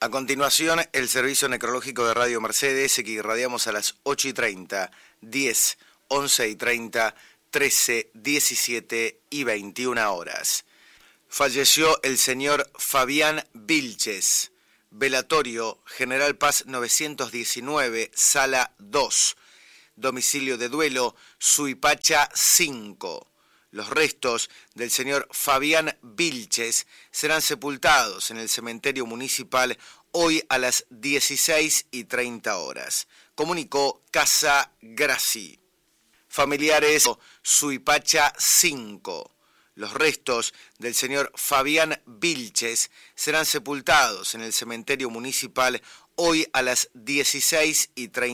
A continuación, el servicio necrológico de Radio Mercedes, que irradiamos a las 8:30, 10, 11:30, 13, 17 y 21 horas. Falleció el señor Fabián Vilches, velatorio General Paz 919, sala 2, domicilio de duelo Suipacha 5. Los restos del señor Fabián Vilches serán sepultados en el cementerio municipal hoy a las 16:30 horas. Comunicó Casa Graci. Familiares Suipacha 5. Los restos del señor Fabián Vilches serán sepultados en el cementerio municipal hoy a las 16:30